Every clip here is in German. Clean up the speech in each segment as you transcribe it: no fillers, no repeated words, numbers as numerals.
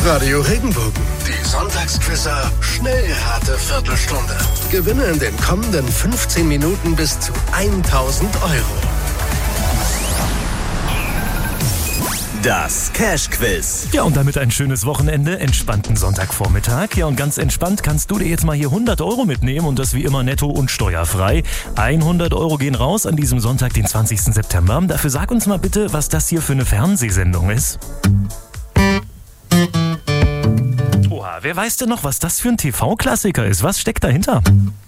Radio Regenbogen. Die Sonntagsquizzer Schnellrate Viertelstunde. Gewinne in den kommenden 15 Minuten bis zu 1.000 Euro. Das Cash-Quiz. Ja, und damit ein schönes Wochenende, entspannten Sonntagvormittag. Ja, und ganz entspannt kannst du dir jetzt mal hier 100 Euro mitnehmen und das wie immer netto und steuerfrei. 100 Euro gehen raus an diesem Sonntag, den 20. September. Dafür sag uns mal bitte, was das hier für eine Fernsehsendung ist. Oha, wer weiß denn noch, was das für ein TV-Klassiker ist? Was steckt dahinter?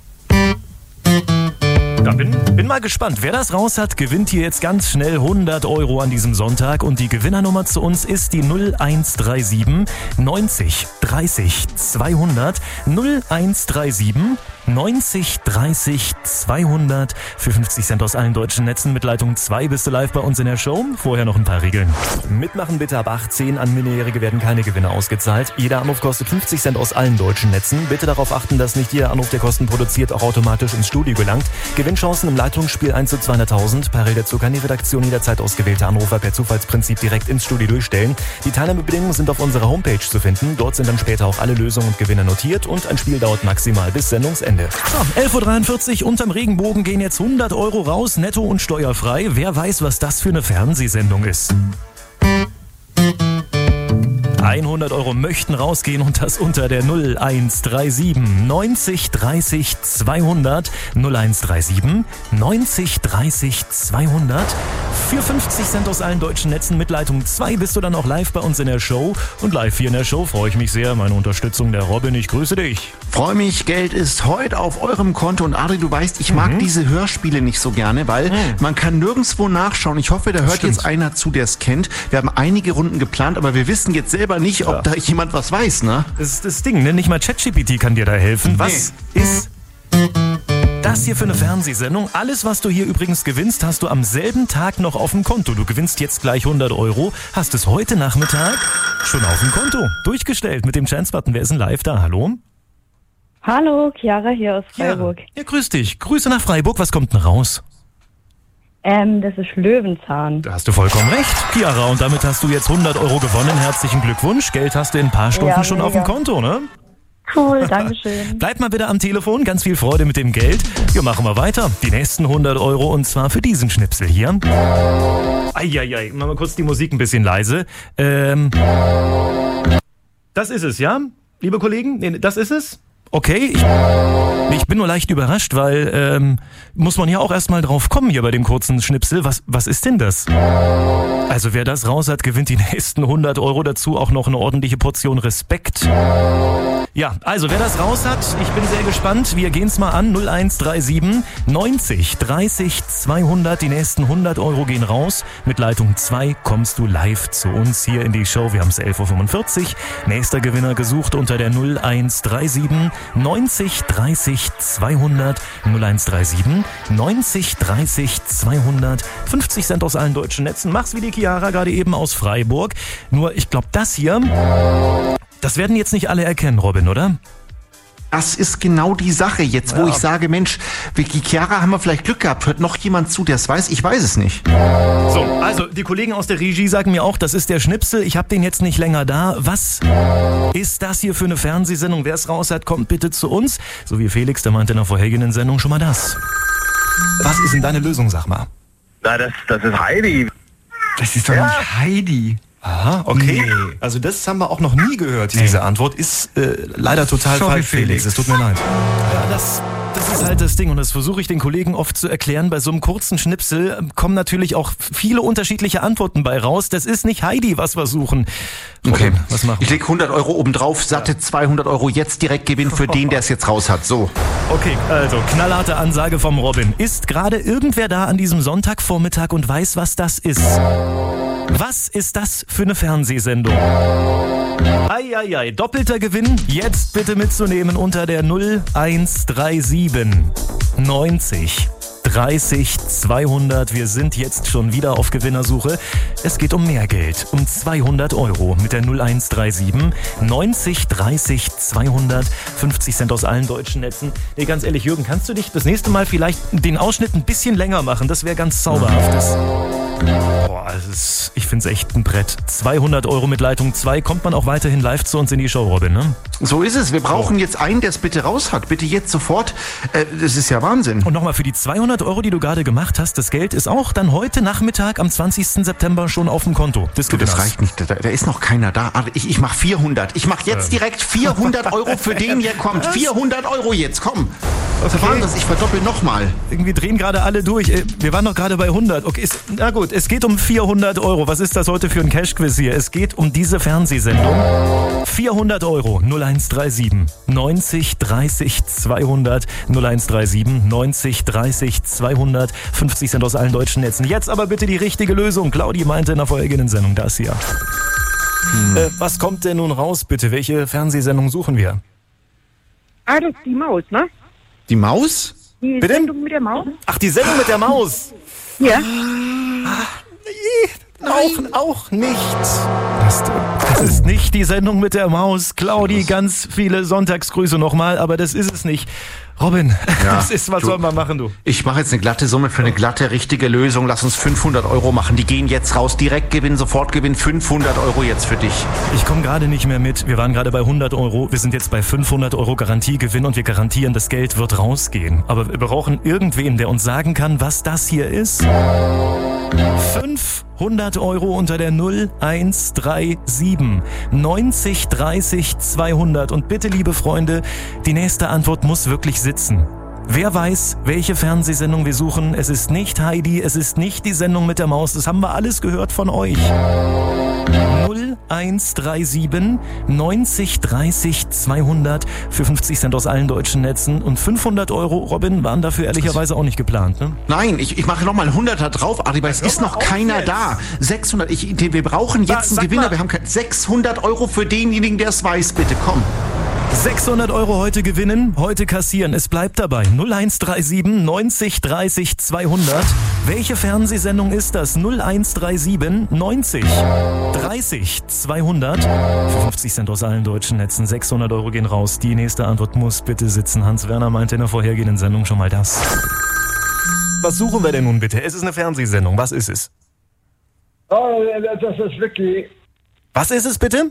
Ja, bin mal gespannt. Wer das raus hat, gewinnt hier jetzt ganz schnell 100 Euro an diesem Sonntag. Und die Gewinnernummer zu uns ist die 0137 90 30 200. 0137 90 30 200. Für 50 Cent aus allen deutschen Netzen mit Leitung 2 bist du live bei uns in der Show. Vorher noch ein paar Regeln. Mitmachen bitte ab 18. An Minderjährige werden keine Gewinne ausgezahlt. Jeder Anruf kostet 50 Cent aus allen deutschen Netzen. Bitte darauf achten, dass nicht jeder Anruf, der Kosten produziert, auch automatisch ins Studio gelangt. Gewinnchancen im Leitungsspiel 1 zu 200.000. Parallel dazu kann die Redaktion jederzeit ausgewählte Anrufer per Zufallsprinzip direkt ins Studio durchstellen. Die Teilnahmebedingungen sind auf unserer Homepage zu finden. Dort sind dann später auch alle Lösungen und Gewinne notiert und ein Spiel dauert maximal bis Sendungsende. So, 11.43 Uhr, unterm Regenbogen gehen jetzt 100 Euro raus, netto und steuerfrei. Wer weiß, was das für eine Fernsehsendung ist? 100 Euro möchten rausgehen und das unter der 0137 90 30 200. 0137 90 30 200. Für 50 Cent aus allen deutschen Netzen mit Leitung 2 bist du dann auch live bei uns in der Show. Und live hier in der Show freue ich mich sehr. Meine Unterstützung der Robin, ich grüße dich. Freue mich, Geld ist heute auf eurem Konto. Und Adri, du weißt, ich mag diese Hörspiele nicht so gerne, weil man kann nirgendwo nachschauen. Ich hoffe, da hört jetzt einer zu, der es kennt. Wir haben einige Runden geplant, aber wir wissen jetzt selber nicht, ob da jemand was weiß, ne? Das ist das Ding, ne? Nicht mal ChatGPT kann dir da helfen. Was ist das hier für eine Fernsehsendung? Alles, was du hier übrigens gewinnst, hast du am selben Tag noch auf dem Konto. Du gewinnst jetzt gleich 100 Euro, hast es heute Nachmittag schon auf dem Konto. Durchgestellt mit dem Chance-Button. Wer ist denn live da? Hallo? Hallo, Chiara hier aus Freiburg. Ja, grüß dich. Grüße nach Freiburg. Was kommt denn raus? Das ist Löwenzahn. Da hast du vollkommen recht, Chiara. Und damit hast du jetzt 100 Euro gewonnen. Herzlichen Glückwunsch. Geld hast du in ein paar Stunden schon auf dem Konto, ne? Cool, dankeschön. Bleib mal bitte am Telefon. Ganz viel Freude mit dem Geld. Wir machen wir weiter. Die nächsten 100 Euro und zwar für diesen Schnipsel hier. Eieiei, machen wir kurz die Musik ein bisschen leise. Das ist es, ja? Liebe Kollegen, nee, das ist es? Okay, ich bin nur leicht überrascht, weil muss man ja auch erstmal drauf kommen hier bei dem kurzen Schnipsel. Was ist denn das? Also wer das raus hat, gewinnt die nächsten 100 Euro, dazu auch noch eine ordentliche Portion Respekt. Ja, also wer das raus hat, ich bin sehr gespannt. Wir gehen's mal an. 0137 90 30 200. Die nächsten 100 Euro gehen raus. Mit Leitung 2 kommst du live zu uns hier in die Show. Wir haben es 11.45 Uhr. Nächster Gewinner gesucht unter der 0137 90 30 200. 0137 90 30 200. 50 Cent aus allen deutschen Netzen. Mach's wie die Chiara gerade eben aus Freiburg. Nur ich glaube, das hier... Das werden jetzt nicht alle erkennen, Robin, oder? Das ist genau die Sache jetzt, wo ich sage, Mensch, Vicky Chiara, haben wir vielleicht Glück gehabt? Hört noch jemand zu, der es weiß? Ich weiß es nicht. So, also die Kollegen aus der Regie sagen mir auch, das ist der Schnipsel. Ich habe den jetzt nicht länger da. Was ist das hier für eine Fernsehsendung? Wer es raus hat, kommt bitte zu uns. So wie Felix, der meinte in der vorhergehenden Sendung schon mal das. Was ist denn deine Lösung, sag mal? Na, das ist Heidi. Das ist doch nicht Heidi. Aha, okay. Nee. Also das haben wir auch noch nie gehört. Diese Antwort ist leider total falsch, Felix. Es tut mir leid. Ja, das ist halt das Ding und das versuche ich den Kollegen oft zu erklären. Bei so einem kurzen Schnipsel kommen natürlich auch viele unterschiedliche Antworten bei raus. Das ist nicht Heidi, was wir suchen. Okay, was machen wir? Ich leg 100 Euro obendrauf, satte 200 Euro jetzt direkt Gewinn für den, der es jetzt raus hat. So. Okay, also knallharte Ansage vom Robin. Ist gerade irgendwer da an diesem Sonntagvormittag und weiß, was das ist? Was ist das für eine Fernsehsendung? Eieiei, doppelter Gewinn. Jetzt bitte mitzunehmen unter der 0137 90 30 200. Wir sind jetzt schon wieder auf Gewinnersuche. Es geht um mehr Geld, um 200 Euro mit der 0137 90 30 200. 50 Cent aus allen deutschen Netzen. Nee, ganz ehrlich, Jürgen, kannst du dich das nächste Mal vielleicht den Ausschnitt ein bisschen länger machen? Das wäre ganz zauberhaftes. Boah. Ich finde es echt ein Brett. 200 Euro mit Leitung 2. Kommt man auch weiterhin live zu uns in die Show, Robin, ne? So ist es. Wir brauchen jetzt einen, der es bitte raus hat. Bitte jetzt sofort. Das ist ja Wahnsinn. Und nochmal für die 200 Euro, die du gerade gemacht hast, das Geld ist auch dann heute Nachmittag am 20. September schon auf dem Konto. Das reicht nicht. Da ist noch keiner da. Ich mache 400. Ich mache jetzt direkt 400 Euro für den hier kommt. 400 Euro jetzt, komm. Okay. Ich verdoppel nochmal. Irgendwie drehen gerade alle durch. Wir waren doch gerade bei 100. Okay, na gut, es geht um 400 Euro. Was ist das heute für ein Cash-Quiz hier? Es geht um diese Fernsehsendung. 400 Euro, 0137 90 30 200, 0137 90 30 200, 50 Cent aus allen deutschen Netzen. Jetzt aber bitte die richtige Lösung. Claudi meinte in der vorhergehenden Sendung das hier. Was kommt denn nun raus, bitte? Welche Fernsehsendung suchen wir? Das ist die Maus, ne? Die Maus? Die Bitte? Sendung mit der Maus? Ach, die Sendung mit der Maus. Ja. Auch nicht. Das ist nicht die Sendung mit der Maus. Claudi, ganz viele Sonntagsgrüße nochmal, aber das ist es nicht. Robin, was soll man machen, du? Ich mache jetzt eine glatte Summe für eine glatte, richtige Lösung. Lass uns 500 Euro machen. Die gehen jetzt raus. Direktgewinn, Sofortgewinn. 500 Euro jetzt für dich. Ich komme gerade nicht mehr mit. Wir waren gerade bei 100 Euro. Wir sind jetzt bei 500 Euro Garantiegewinn und wir garantieren, das Geld wird rausgehen. Aber wir brauchen irgendwen, der uns sagen kann, was das hier ist. 500 Euro unter der 0137 90 30 200. Und bitte, liebe Freunde, die nächste Antwort muss wirklich sitzen. Wer weiß, welche Fernsehsendung wir suchen? Es ist nicht Heidi, es ist nicht die Sendung mit der Maus. Das haben wir alles gehört von euch. 0137 90 30 200 für 50 Cent aus allen deutschen Netzen. Und 500 Euro, Robin, waren dafür ehrlicherweise auch nicht geplant, ne? Nein, ich mache nochmal 100er drauf, aber es ist noch keiner da. 600, wir brauchen jetzt einen Gewinner. Wir haben 600 Euro für denjenigen, der es weiß, bitte, komm. 600 Euro heute gewinnen, heute kassieren. Es bleibt dabei. 0137 90 30 200. Welche Fernsehsendung ist das? 0137 90 30 200. Für 50 Cent aus allen deutschen Netzen. 600 Euro gehen raus. Die nächste Antwort muss bitte sitzen. Hans Werner meinte in der vorhergehenden Sendung schon mal das. Was suchen wir denn nun bitte? Es ist eine Fernsehsendung. Was ist es? Oh, das ist Vicky. Was ist es bitte?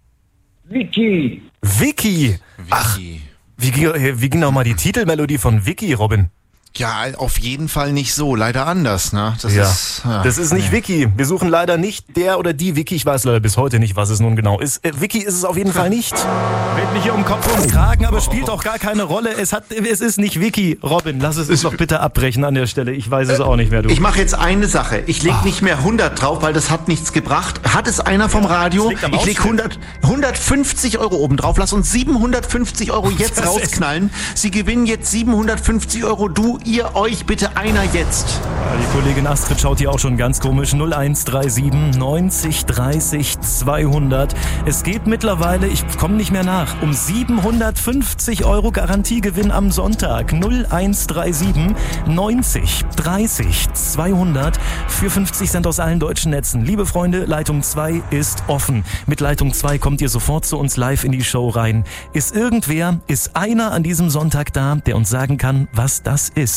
Vicky. Vicky. Ach, wie ging nochmal die Titelmelodie von Vicky, Robin? Ja, auf jeden Fall nicht so. Leider anders, ne? Das ist nicht Vicky. Wir suchen leider nicht der oder die Vicky. Ich weiß leider bis heute nicht, was es nun genau ist. Vicky ist es auf jeden Fall nicht. Red mich hier um Kopf und Kragen, aber spielt auch gar keine Rolle. Es ist nicht Vicky. Robin, lass es doch bitte abbrechen an der Stelle. Ich weiß es auch nicht mehr, du. Ich mache jetzt eine Sache. Ich leg nicht mehr 100 drauf, weil das hat nichts gebracht. Hat es einer vom Radio? Ich leg 150 Euro oben drauf. Lass uns 750 Euro jetzt rausknallen. Sie gewinnen jetzt 750 Euro. Ihr euch bitte einer jetzt. Ja, die Kollegin Astrid schaut hier auch schon ganz komisch. 0137 90 30 200. Es geht mittlerweile, ich komme nicht mehr nach, um 750 Euro Garantiegewinn am Sonntag. 0137 90 30 200 für 50 Cent aus allen deutschen Netzen. Liebe Freunde, Leitung 2 ist offen. Mit Leitung 2 kommt ihr sofort zu uns live in die Show rein. Ist einer an diesem Sonntag da, der uns sagen kann, was das ist?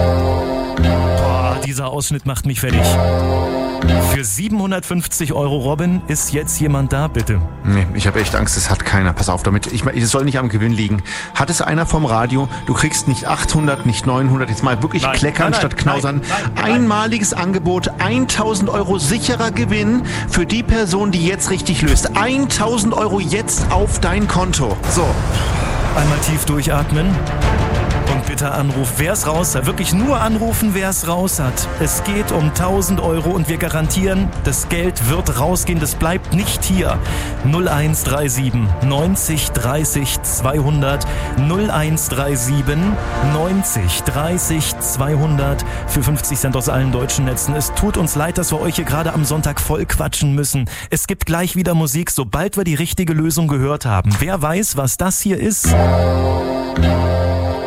Boah, dieser Ausschnitt macht mich fertig. Für 750 Euro, Robin, ist jetzt jemand da, bitte? Nee, ich habe echt Angst, es hat keiner. Pass auf damit. Es soll nicht am Gewinn liegen. Hat es einer vom Radio? Du kriegst nicht 800, nicht 900. Jetzt mal wirklich kleckern statt knausern. Einmaliges Angebot, 1000 Euro sicherer Gewinn für die Person, die jetzt richtig löst. 1000 Euro jetzt auf dein Konto. So. Einmal tief durchatmen. Und bitte anrufen, wer es raus hat. Wirklich nur anrufen, wer es raus hat. Es geht um 1000 Euro und wir garantieren, das Geld wird rausgehen. Das bleibt nicht hier. 0137 90 30 200. 0137 90 30 200 für 50 Cent aus allen deutschen Netzen. Es tut uns leid, dass wir euch hier gerade am Sonntag voll quatschen müssen. Es gibt gleich wieder Musik, sobald wir die richtige Lösung gehört haben. Wer weiß, was das hier ist?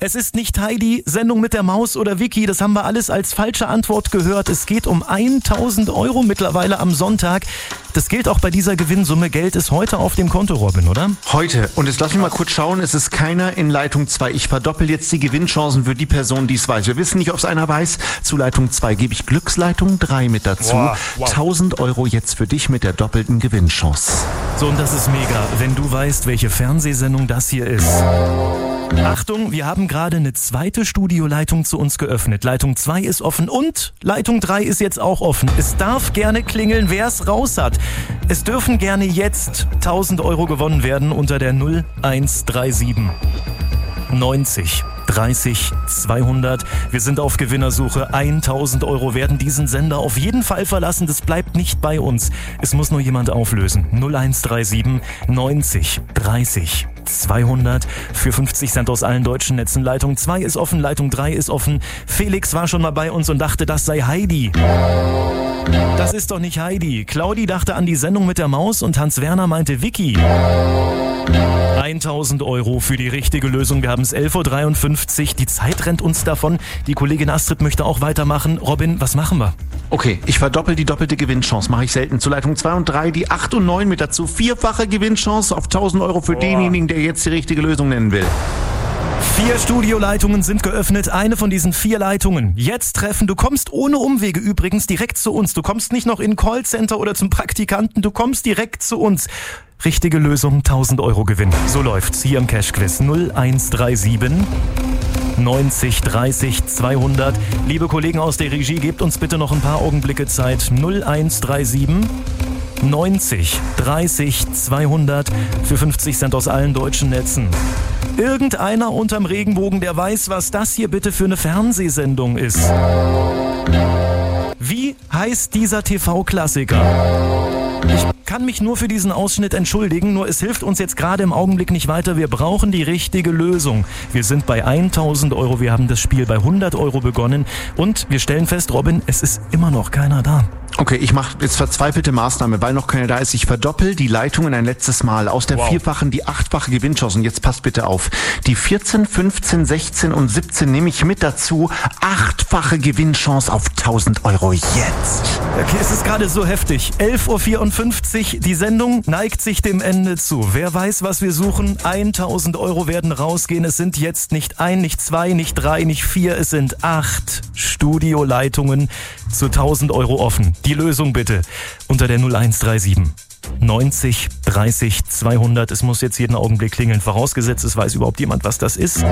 Es ist nicht Heidi, Sendung mit der Maus oder Vicky, das haben wir alles als falsche Antwort gehört. Es geht um 1.000 € mittlerweile am Sonntag. Das gilt auch bei dieser Gewinnsumme. Geld ist heute auf dem Konto, Robin, oder? Heute. Und jetzt lass mich mal kurz schauen, es ist keiner in Leitung 2. Ich verdoppel jetzt die Gewinnchancen für die Person, die es weiß. Wir wissen nicht, ob es einer weiß. Zu Leitung 2 gebe ich Glücksleitung 3 mit dazu. Wow. 1.000 € jetzt für dich mit der doppelten Gewinnchance. So, und das ist mega, wenn du weißt, welche Fernsehsendung das hier ist. Achtung, wir haben gerade eine zweite Studioleitung zu uns geöffnet. Leitung 2 ist offen und Leitung 3 ist jetzt auch offen. Es darf gerne klingeln, wer es raus hat. Es dürfen gerne jetzt 1.000 € gewonnen werden unter der 0137 90 30 200. Wir sind auf Gewinnersuche. 1.000 € werden diesen Sender auf jeden Fall verlassen. Das bleibt nicht bei uns. Es muss nur jemand auflösen. 0137 90 30 200 für 50 Cent aus allen deutschen Netzen. Leitung 2 ist offen, Leitung 3 ist offen. Felix war schon mal bei uns und dachte, das sei Heidi. Das ist doch nicht Heidi. Claudi dachte an die Sendung mit der Maus und Hans-Werner meinte Vicky. 1.000 € für die richtige Lösung. Wir haben es 11.53 Uhr. Die Zeit rennt uns davon. Die Kollegin Astrid möchte auch weitermachen. Robin, was machen wir? Okay, ich verdoppel die doppelte Gewinnchance. Mache ich selten. Zu Leitung 2 und 3 die 8 und 9 mit dazu. 4-fache Gewinnchance auf 1.000 € für denjenigen, der jetzt die richtige Lösung nennen will. 4 Studioleitungen sind geöffnet. Eine von diesen 4 Leitungen jetzt treffen. Du kommst ohne Umwege übrigens direkt zu uns. Du kommst nicht noch in ein Callcenter oder zum Praktikanten. Du kommst direkt zu uns. Richtige Lösung, 1.000 € Gewinn. So läuft's hier im Cash-Quiz. 0137 90 30 200. Liebe Kollegen aus der Regie, gebt uns bitte noch ein paar Augenblicke Zeit. 0137 90 30 200 für 50 Cent aus allen deutschen Netzen. Irgendeiner unterm Regenbogen, der weiß, was das hier bitte für eine Fernsehsendung ist. Wie heißt dieser TV-Klassiker? Ich kann mich nur für diesen Ausschnitt entschuldigen, nur es hilft uns jetzt gerade im Augenblick nicht weiter. Wir brauchen die richtige Lösung. Wir sind bei 1.000 €, wir haben das Spiel bei 100 € begonnen und wir stellen fest, Robin, es ist immer noch keiner da. Okay, ich mache jetzt verzweifelte Maßnahme, weil noch keiner da ist. Ich verdoppel die Leitungen ein letztes Mal. Aus der 4-fachen die 8-fache Gewinnchance. Und jetzt passt bitte auf. Die 14, 15, 16 und 17 nehme ich mit dazu. 8-fache Gewinnchance auf 1.000 € jetzt. Okay, es ist gerade so heftig. 11.54 Uhr. Die Sendung neigt sich dem Ende zu. Wer weiß, was wir suchen? 1.000 € werden rausgehen. Es sind jetzt nicht 1, nicht 2, nicht 3, nicht 4. Es sind 8 Studioleitungen zu 1.000 € offen. Die Lösung bitte unter der 0137 90 30 200. Es muss jetzt jeden Augenblick klingeln. Vorausgesetzt, es weiß überhaupt jemand, was das ist.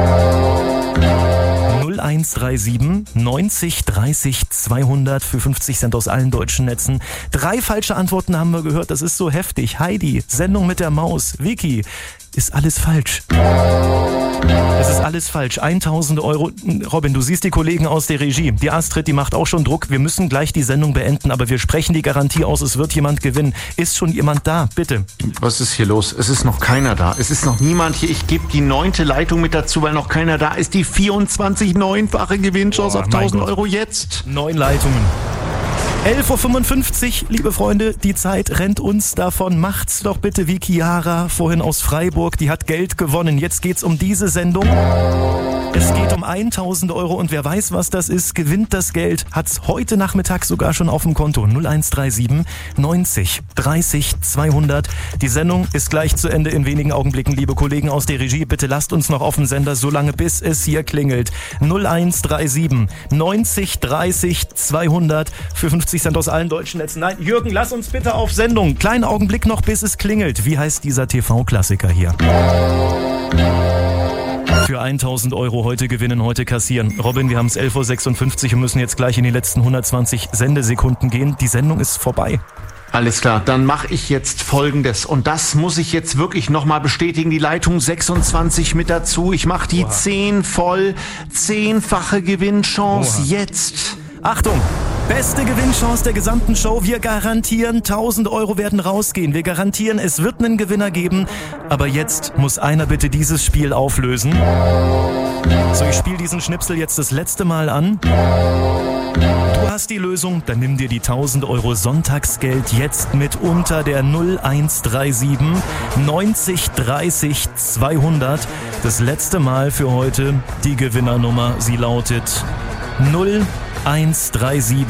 0137 90 30 200 für 50 Cent aus allen deutschen Netzen. 3 falsche Antworten haben wir gehört. Das ist so heftig. Heidi, Sendung mit der Maus, Vicky. Ist alles falsch. Es ist alles falsch. 1.000 €. Robin, du siehst die Kollegen aus der Regie. Die Astrid, die macht auch schon Druck. Wir müssen gleich die Sendung beenden, aber wir sprechen die Garantie aus. Es wird jemand gewinnen. Ist schon jemand da? Bitte. Was ist hier los? Es ist noch keiner da. Es ist noch niemand hier. Ich gebe die 9. Leitung mit dazu, weil noch keiner da ist. Die 24 9-fache Gewinnchance auf 1.000 € jetzt. 9 Leitungen. 11.55 Uhr, liebe Freunde, die Zeit rennt uns davon. Macht's doch bitte wie Chiara, vorhin aus Freiburg, die hat Geld gewonnen. Jetzt geht's um diese Sendung. Es geht um 1.000 € und wer weiß, was das ist, gewinnt das Geld, hat's heute Nachmittag sogar schon auf dem Konto. 0137 90 30 200. Die Sendung ist gleich zu Ende in wenigen Augenblicken, liebe Kollegen aus der Regie. Bitte lasst uns noch auf dem Sender, solange bis es hier klingelt. 0137 90 30 200 für 50 Cent aus allen deutschen Netzen. Nein, Jürgen, lass uns bitte auf Sendung. Kleinen Augenblick noch, bis es klingelt. Wie heißt dieser TV-Klassiker hier? Für 1.000 € heute gewinnen, heute kassieren. Robin, wir haben es 11.56 Uhr und müssen jetzt gleich in die letzten 120 Sendesekunden gehen. Die Sendung ist vorbei. Alles klar, dann mache ich jetzt Folgendes. Und das muss ich jetzt wirklich nochmal bestätigen. Die Leitung 26 mit dazu. Ich mache die 10 voll. 10-fache Gewinnchance jetzt. Achtung! Beste Gewinnchance der gesamten Show. Wir garantieren, 1.000 € werden rausgehen. Wir garantieren, es wird einen Gewinner geben. Aber jetzt muss einer bitte dieses Spiel auflösen. So, ich spiele diesen Schnipsel jetzt das letzte Mal an. Du hast die Lösung, dann nimm dir die 1000 Euro Sonntagsgeld jetzt mit unter der 0137 90 30 200. Das letzte Mal für heute die Gewinnernummer, sie lautet 0137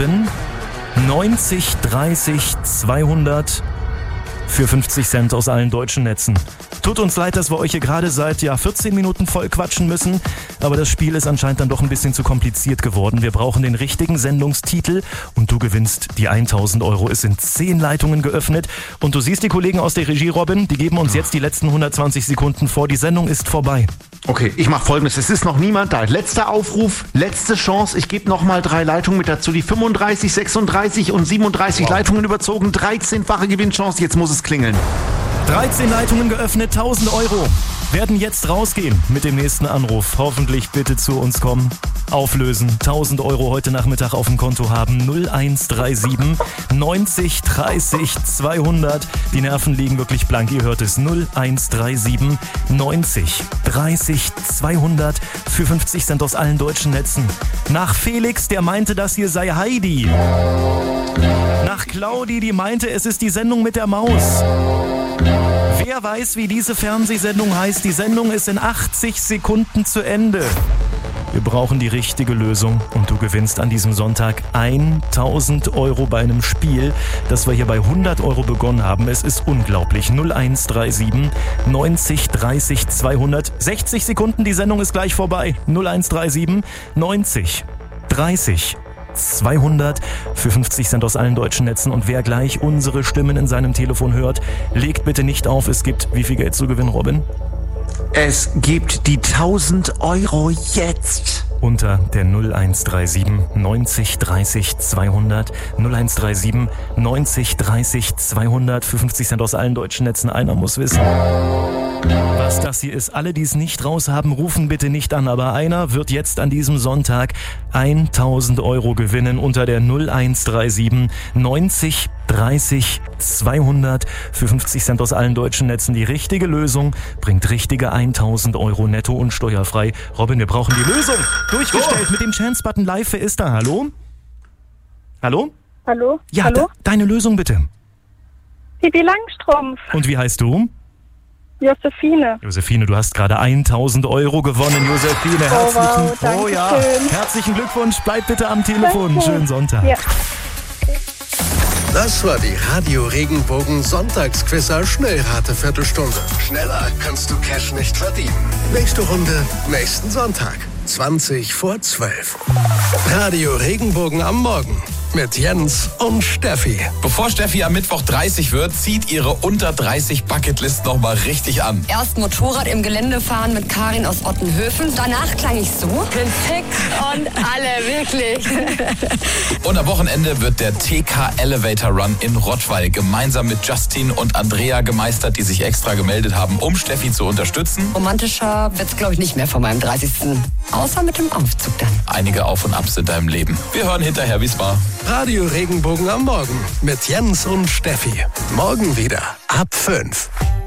90 30 200 für 50 Cent aus allen deutschen Netzen. Tut uns leid, dass wir euch hier gerade seit 14 Minuten voll quatschen müssen, aber das Spiel ist anscheinend dann doch ein bisschen zu kompliziert geworden. Wir brauchen den richtigen Sendungstitel und du gewinnst die 1000 Euro. Es sind 10 Leitungen geöffnet und du siehst die Kollegen aus der Regie, Robin, die geben uns jetzt die letzten 120 Sekunden vor. Die Sendung ist vorbei. Okay, ich mache Folgendes. Es ist noch niemand da. Letzter Aufruf, letzte Chance. Ich gebe nochmal 3 Leitungen mit dazu. Die 35, 36 und 37 Leitungen überzogen. 13-fache Gewinnchance. Jetzt muss es klingeln. 13 Leitungen geöffnet, 1000 Euro werden jetzt rausgehen mit dem nächsten Anruf. Hoffentlich bitte zu uns kommen, auflösen, 1000 Euro heute Nachmittag auf dem Konto haben. 0137 90 30 200. Die Nerven liegen wirklich blank, ihr hört es. 0137 90 30 200 für 50 Cent aus allen deutschen Netzen. Nach Felix, der meinte, das hier sei Heidi. Nach Claudi, die meinte, es ist die Sendung mit der Maus. Wer weiß, wie diese Fernsehsendung heißt? Die Sendung ist in 80 Sekunden zu Ende. Wir brauchen die richtige Lösung und du gewinnst an diesem Sonntag 1000 Euro bei einem Spiel, das wir hier bei 100 Euro begonnen haben. Es ist unglaublich. 0137 90 30 200. 60 Sekunden, die Sendung ist gleich vorbei. 0137 90 30 200 für 50 Cent aus allen deutschen Netzen. Und wer gleich unsere Stimmen in seinem Telefon hört, legt bitte nicht auf. Es gibt wie viel Geld zu gewinnen, Robin? Es gibt die 1000 Euro jetzt. Unter der 0137 90 30 200. 0137 90 30 200 für 50 Cent aus allen deutschen Netzen. Einer muss wissen, was das hier ist. Alle, die es nicht raus haben, rufen bitte nicht an. Aber einer wird jetzt an diesem Sonntag 1000 Euro gewinnen unter der 0137 90 30 200 für 50 Cent aus allen deutschen Netzen. Die richtige Lösung bringt richtige 1000 Euro netto und steuerfrei. Robin, wir brauchen die Lösung. Durchgestellt mit dem Chance-Button live. Wer ist da? Hallo? Hallo? Hallo? Ja, Hallo? Deine Lösung bitte. Pippi Langstrumpf. Und wie heißt du? Josephine. Josephine, du hast gerade 1000 Euro gewonnen, Josephine. Herzlichen Glückwunsch. Bleib bitte am Telefon. Danke. Schönen Sonntag. Ja. Das war die Radio Regenbogen Sonntagsquizzer Schnellrate Viertelstunde. Schneller kannst du Cash nicht verdienen. Nächste Runde, nächsten Sonntag. 20 vor 12. Radio Regenbogen am Morgen. Mit Jens und Steffi. Bevor Steffi am Mittwoch 30 wird, zieht ihre unter 30 Bucketlist nochmal richtig an. Erst Motorrad im Gelände fahren mit Karin aus Ottenhöfen. Danach klang ich so. Bin fix und alle, wirklich. Und am Wochenende wird der TK Elevator Run in Rottweil gemeinsam mit Justin und Andrea gemeistert, die sich extra gemeldet haben, um Steffi zu unterstützen. Romantischer wird's, glaube ich, nicht mehr von meinem 30. Außer mit dem Aufzug dann. Einige Auf und Abs in deinem Leben. Wir hören hinterher, wie's war. Radio Regenbogen am Morgen mit Jens und Steffi. Morgen wieder ab 5.